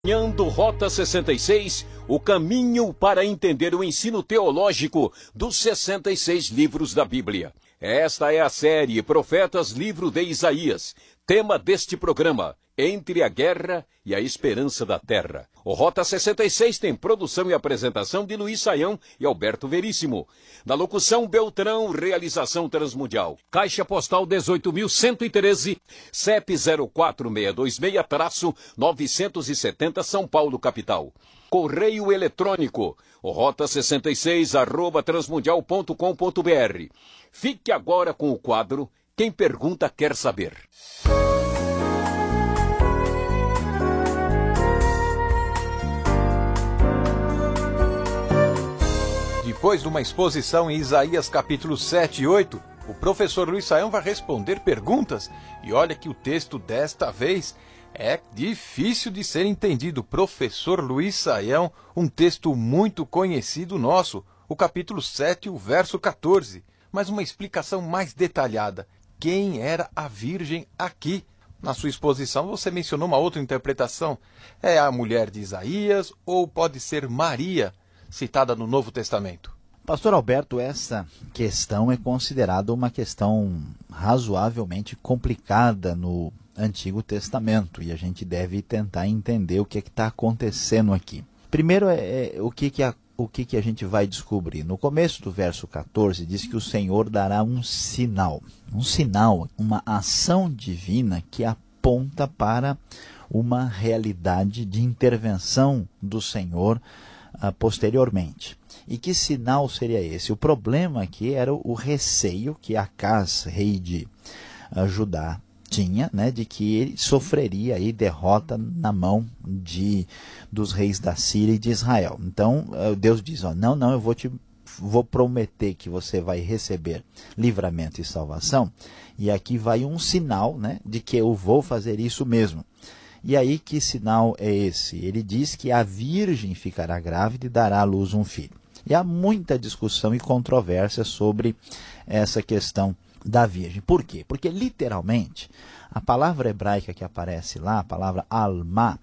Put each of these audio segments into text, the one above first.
Acompanhando Rota 66, o caminho para entender o ensino teológico dos 66 livros da Bíblia. Esta é a série Profetas, livro de Isaías. Tema deste programa, Entre a Guerra e a Esperança da Terra. O Rota 66 tem produção e apresentação de Luiz Saião e Alberto Veríssimo. Na locução, Beltrão, realização Transmundial. Caixa Postal 18.113, CEP 04626-970 São Paulo, capital. Correio eletrônico, o rota66@transmundial.com.br. Fique agora com o quadro Quem Pergunta Quer Saber. Depois de uma exposição em Isaías capítulos 7 e 8, o professor Luiz Saião vai responder perguntas. E olha que o texto desta vez é difícil de ser entendido. Professor Luiz Saião, um texto muito conhecido nosso, o capítulo 7, o verso 14. Mas uma explicação mais detalhada. Quem era a virgem aqui? Na sua exposição você mencionou uma outra interpretação. É a mulher de Isaías ou pode ser Maria, citada no Novo Testamento? Pastor Alberto, essa questão é considerada uma questão razoavelmente complicada no Antigo Testamento e a gente deve tentar entender o que está acontecendo aqui. Primeiro, o que a gente vai descobrir? No começo do verso 14 diz que o Senhor dará um sinal, uma ação divina que aponta para uma realidade de intervenção do Senhor posteriormente. E que sinal seria esse? O problema aqui era o receio que Acaz, rei de Judá, tinha, né, de que ele sofreria aí derrota na mão dos reis da Síria e de Israel. Então Deus diz, não, eu vou prometer que você vai receber livramento e salvação, e aqui vai um sinal, né, de que eu vou fazer isso mesmo. E aí, que sinal é esse? Ele diz que a virgem ficará grávida e dará à luz um filho. E há muita discussão e controvérsia sobre essa questão da virgem. Por quê? Porque, literalmente, a palavra hebraica que aparece lá, a palavra alma,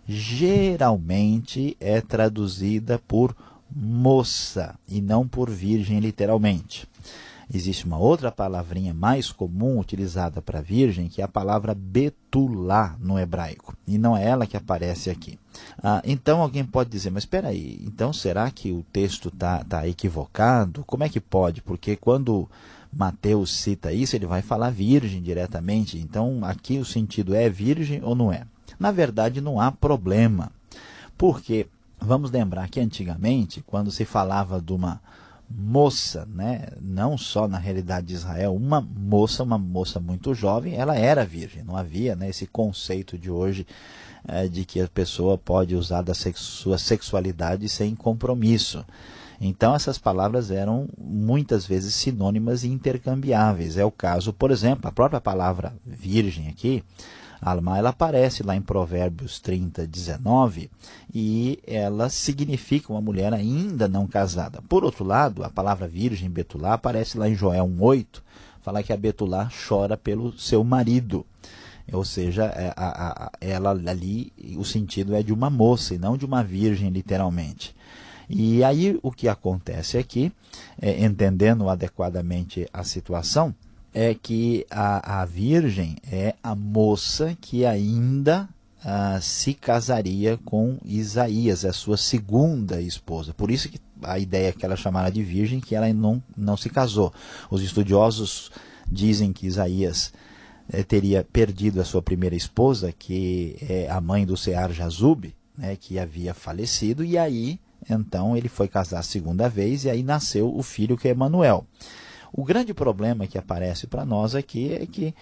geralmente é traduzida por moça e não por virgem, literalmente. Existe uma outra palavrinha mais comum utilizada para virgem, que é a palavra betulá no hebraico. E não é ela que aparece aqui. Então alguém pode dizer, mas espera aí, então será que o texto tá equivocado? Como é que pode? Porque quando Mateus cita isso, ele vai falar virgem diretamente. Então aqui o sentido é virgem ou não é? Na verdade não há problema. Porque vamos lembrar que antigamente, quando se falava de uma moça, né, não só na realidade de Israel, uma moça muito jovem, ela era virgem. Não havia, né, esse conceito de hoje de que a pessoa pode usar da sua sexualidade sem compromisso. Então essas palavras eram muitas vezes sinônimas e intercambiáveis. É o caso, por exemplo, a própria palavra virgem aqui, alma, ela aparece lá em Provérbios 30, 19, e ela significa uma mulher ainda não casada. Por outro lado, a palavra virgem, betulá, aparece lá em Joel 1:8, fala que a betulá chora pelo seu marido. Ou seja, ela ali, o sentido é de uma moça e não de uma virgem, literalmente. E aí o que acontece aqui, entendendo adequadamente a situação, é que a virgem é a moça que ainda se casaria com Isaías, é a sua segunda esposa. Por isso que a ideia que ela chamara de virgem, que ela não se casou. Os estudiosos dizem que Isaías teria perdido a sua primeira esposa, que é a mãe do Sear-Jazub, né, que havia falecido, e aí então ele foi casar a segunda vez, e aí nasceu o filho que é Emanuel. O grande problema que aparece para nós aqui é que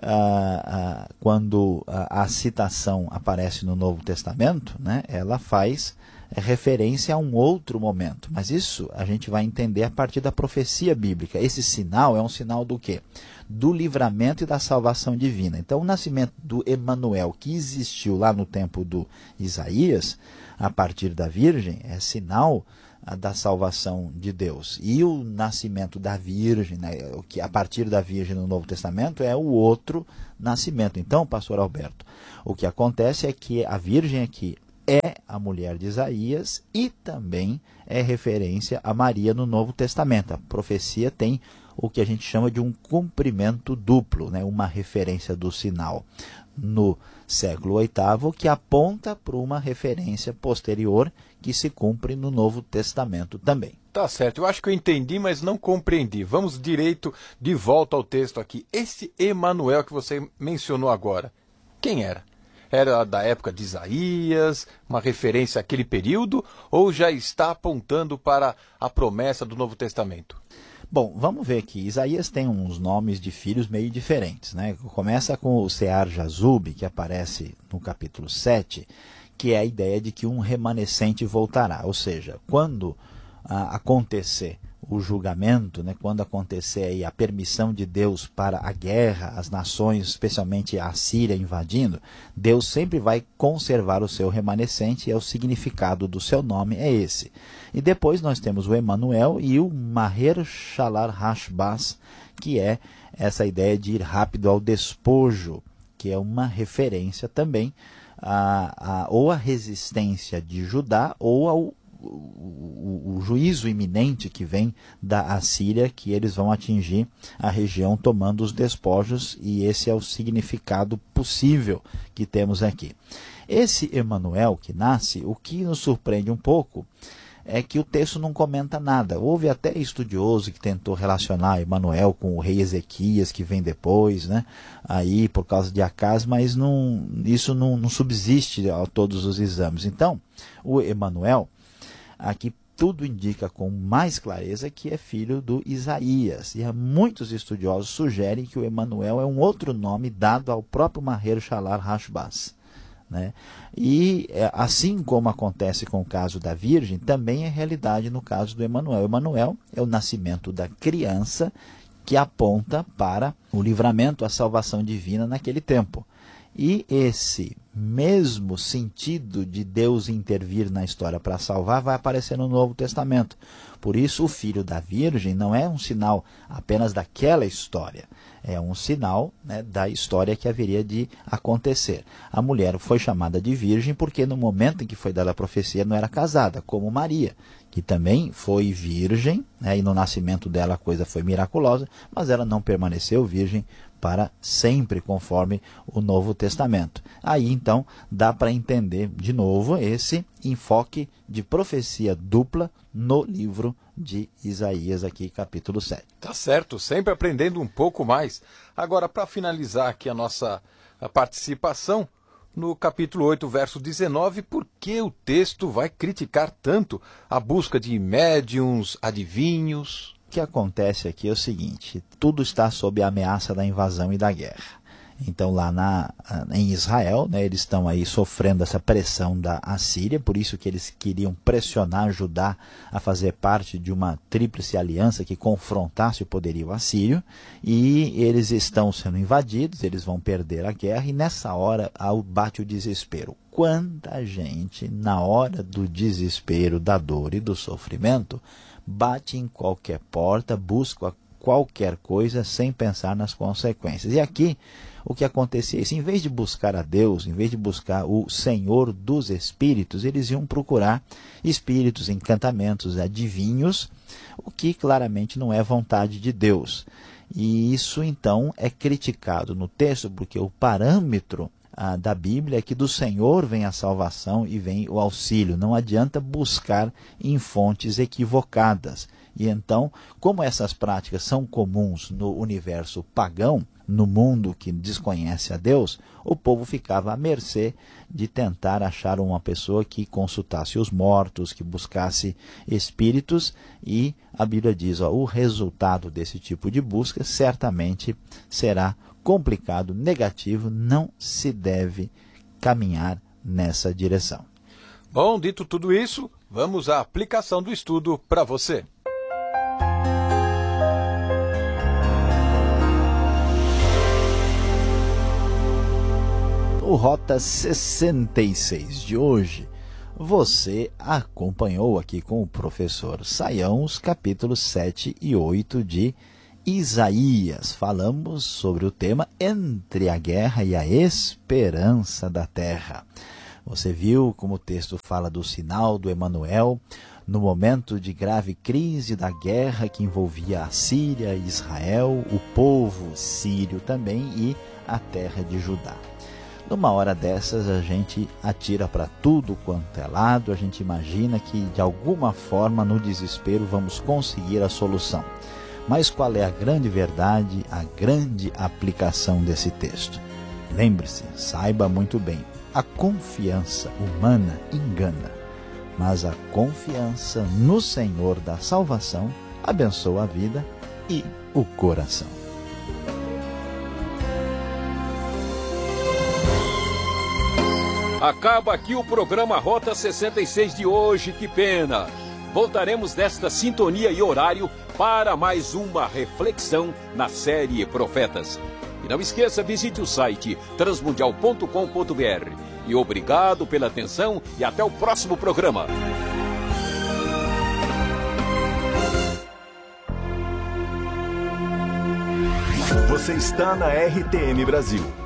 quando a citação aparece no Novo Testamento, né, ela faz referência a um outro momento. Mas isso a gente vai entender a partir da profecia bíblica. Esse sinal é um sinal do quê? Do livramento e da salvação divina. Então o nascimento do Emanuel, que existiu lá no tempo do Isaías, a partir da Virgem, é sinal da salvação de Deus. E o nascimento da Virgem, né, que a partir da Virgem no Novo Testamento, é o outro nascimento. Então, pastor Alberto, o que acontece é que a Virgem aqui é a mulher de Isaías e também é referência a Maria no Novo Testamento. A profecia tem o que a gente chama de um cumprimento duplo, né? Uma referência do sinal no século VIII que aponta para uma referência posterior que se cumpre no Novo Testamento também. Tá certo, eu acho que eu entendi, mas não compreendi. Vamos direito de volta ao texto aqui. Esse Emanuel que você mencionou agora, quem era? Era da época de Isaías, uma referência àquele período, ou já está apontando para a promessa do Novo Testamento? Bom, vamos ver aqui. Isaías tem uns nomes de filhos meio diferentes, né? Começa com o Sear-Jazub, que aparece no capítulo 7, que é a ideia de que um remanescente voltará. Ou seja, quando acontecer o julgamento, né, quando acontecer aí a permissão de Deus para a guerra, as nações, especialmente a Síria invadindo, Deus sempre vai conservar o seu remanescente, e o significado do seu nome é esse. E depois nós temos o Emanuel e o Maher Shalal Hashbaz, que é essa ideia de ir rápido ao despojo, que é uma referência também ou à resistência de Judá ou ao o juízo iminente que vem da Assíria, que eles vão atingir a região tomando os despojos, e esse é o significado possível que temos aqui. Esse Emanuel que nasce, o que nos surpreende um pouco é que o texto não comenta nada. Houve até estudioso que tentou relacionar Emanuel com o rei Ezequias, que vem depois, né? Aí por causa de Acaz, mas isso não subsiste a todos os exames. Então, o Emanuel, aqui tudo indica com mais clareza que é filho do Isaías. E muitos estudiosos sugerem que o Emanuel é um outro nome dado ao próprio Maher Shalal Hashbaz, né? E assim como acontece com o caso da Virgem, também é realidade no caso do Emanuel. Emanuel é o nascimento da criança que aponta para o livramento, a salvação divina naquele tempo. E esse mesmo sentido de Deus intervir na história para salvar vai aparecer no Novo Testamento. Por isso, o filho da Virgem não é um sinal apenas daquela história, é um sinal, né, da história que haveria de acontecer. A mulher foi chamada de virgem porque no momento em que foi dada a profecia não era casada, como Maria, que também foi virgem, né, e no nascimento dela a coisa foi miraculosa, mas ela não permaneceu virgem para sempre, conforme o Novo Testamento. Aí, então, dá para entender de novo esse enfoque de profecia dupla no livro de Isaías, aqui, capítulo 7. Tá certo, sempre aprendendo um pouco mais. Agora, para finalizar aqui a nossa participação, no capítulo 8, verso 19, por que o texto vai criticar tanto a busca de médiuns, adivinhos? O que acontece aqui é o seguinte: tudo está sob a ameaça da invasão e da guerra. Então lá em Israel, né, eles estão aí sofrendo essa pressão da Assíria, por isso que eles queriam pressionar Judá a fazer parte de uma tríplice aliança que confrontasse o poderio assírio, e eles estão sendo invadidos, eles vão perder a guerra, e nessa hora bate o desespero. Quanta gente, na hora do desespero, da dor e do sofrimento, bate em qualquer porta, busca qualquer coisa sem pensar nas consequências. E aqui o que acontecia é isso: em vez de buscar a Deus, em vez de buscar o Senhor dos Espíritos, eles iam procurar espíritos, encantamentos, adivinhos, o que claramente não é vontade de Deus. E isso então é criticado no texto, porque o parâmetro da Bíblia é que do Senhor vem a salvação e vem o auxílio. Não adianta buscar em fontes equivocadas. E então, como essas práticas são comuns no universo pagão, no mundo que desconhece a Deus, o povo ficava à mercê de tentar achar uma pessoa que consultasse os mortos, que buscasse espíritos, e a Bíblia diz, o resultado desse tipo de busca certamente será complicado, negativo, não se deve caminhar nessa direção. Bom, dito tudo isso, vamos à aplicação do estudo para você. O Rota 66 de hoje, você acompanhou aqui com o professor Saião os capítulos 7 e 8 de Isaías. Falamos sobre o tema Entre a Guerra e a Esperança da Terra. Você viu como o texto fala do sinal do Emanuel, no momento de grave crise da guerra que envolvia a Síria e Israel, o povo sírio também e a terra de Judá. Numa hora dessas, a gente atira para tudo quanto é lado, a gente imagina que de alguma forma, no desespero, vamos conseguir a solução. Mas qual é a grande verdade, a grande aplicação desse texto? Lembre-se, saiba muito bem, a confiança humana engana, mas a confiança no Senhor da salvação abençoa a vida e o coração. Acaba aqui o programa Rota 66 de hoje, que pena. Voltaremos nesta sintonia e horário para mais uma reflexão na série Profetas. E não esqueça, visite o site transmundial.com.br. E obrigado pela atenção e até o próximo programa. Você está na RTM Brasil.